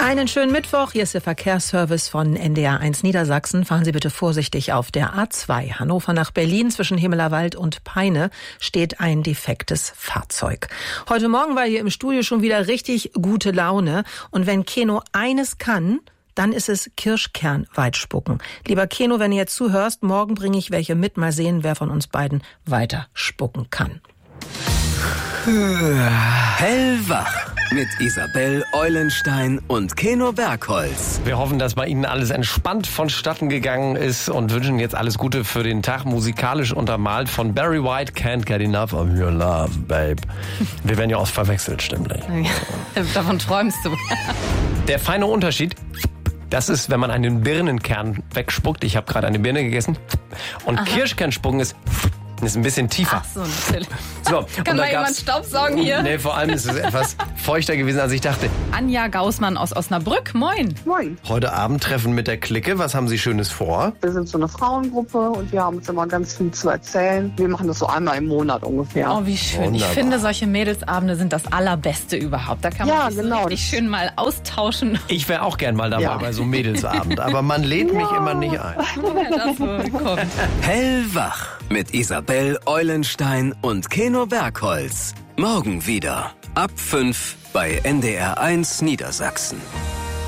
Einen schönen Mittwoch. Hier ist der Verkehrsservice von NDR1 Niedersachsen. Fahren Sie bitte vorsichtig auf der A2 Hannover nach Berlin. Zwischen Himmelerwald und Peine steht ein defektes Fahrzeug. Heute Morgen war hier im Studio schon wieder richtig gute Laune. Und wenn Keno eines kann, dann ist es Kirschkernweit spucken. Lieber Keno, wenn du jetzt zuhörst, morgen bringe ich welche mit. Mal sehen, wer von uns beiden weiter spucken kann. Hellwach mit Isabel Eulenstein und Keno Bergholz. Wir hoffen, dass bei Ihnen alles entspannt vonstatten gegangen ist und wünschen jetzt alles Gute für den Tag, musikalisch untermalt von Barry White, Can't Get Enough of Your Love, Babe. Wir werden ja oft verwechselt, stimmlich. Davon träumst du. Der feine Unterschied, das ist, wenn man einen Birnenkern wegspuckt. Ich habe gerade eine Birne gegessen. Und Kirschkernspucken ist ein bisschen tiefer. Ach so, natürlich. So, Kann mal jemand Staubsaugen hier? Nee, vor allem ist es etwas feuchter gewesen, als ich dachte. Anja Gaußmann aus Osnabrück, moin. Moin. Heute Abend Treffen mit der Clique. Was haben Sie Schönes vor? Wir sind so eine Frauengruppe und wir haben uns immer ganz viel zu erzählen. Wir machen das so einmal im Monat ungefähr. Oh, wie schön. Wunderbar. Ich finde, solche Mädelsabende sind das Allerbeste überhaupt. Da kann man sich so richtig schön mal austauschen. Ich wäre auch gern mal dabei bei so einem Mädelsabend, aber man lädt mich immer nicht ein. Woher das wohl kommt. Hellwach mit Isabel Eulenstein und Keno Bergholz. Morgen wieder ab 5 bei NDR1 Niedersachsen.